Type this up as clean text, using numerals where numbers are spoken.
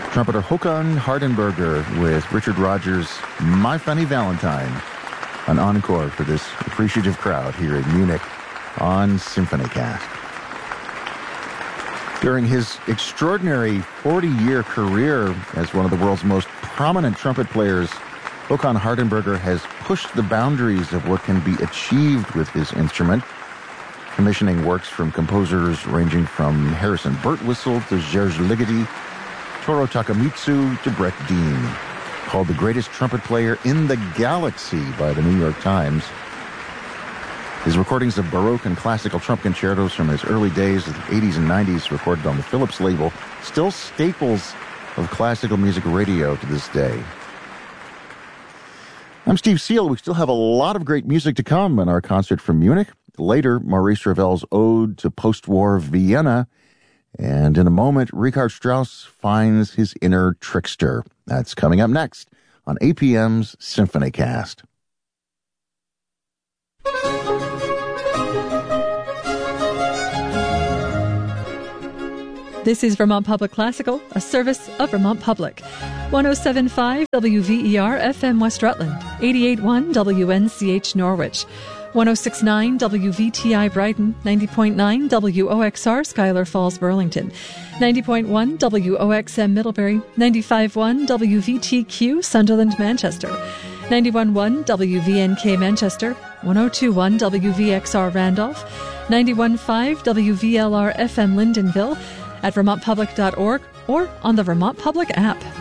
Trumpeter Håkan Hardenberger with Richard Rogers' My Funny Valentine, an encore for this appreciative crowd here in Munich on SymphonyCast. During his extraordinary 40-year career as one of the world's most prominent trumpet players, Håkan Hardenberger has pushed the boundaries of what can be achieved with his instrument, commissioning works from composers ranging from Harrison Birtwistle to Serge Ligeti, Toru Takemitsu to Brett Dean. Called the greatest trumpet player in the galaxy by the New York Times. His recordings of Baroque and classical trumpet concertos from his early days of the 80s and 90s, recorded on the Philips label, still staples of classical music radio to this day. I'm Steve Seal. We still have a lot of great music to come in our concert from Munich. Later, Maurice Ravel's Ode to Post-War Vienna. And in a moment, Richard Strauss finds his inner trickster. That's coming up next on APM's SymphonyCast. This is Vermont Public Classical, a service of Vermont Public. 107.5 WVER FM West Rutland, 88.1 WNCH Norwich, 106.9 WVTI Brighton, 90.9 WOXR Schuyler Falls Burlington, 90.1 WOXM Middlebury, 95.1 WVTQ Sunderland Manchester, 91.1 WVNK Manchester, 102.1 WVXR Randolph, 91.5 WVLR FM Lyndonville, at vermontpublic.org or on the Vermont Public app.